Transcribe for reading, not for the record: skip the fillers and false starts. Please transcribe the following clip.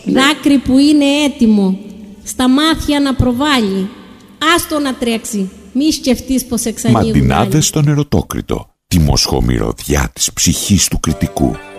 Δάκρυ που είναι έτοιμο στα μάτια να προβάλλει. Άστο να τρέξει, μη σκεφτείς πως εξανοίγουν. Μαντινάδες στον Ερωτόκριτο, τη μοσχομυρωδιά της ψυχής του κριτικού.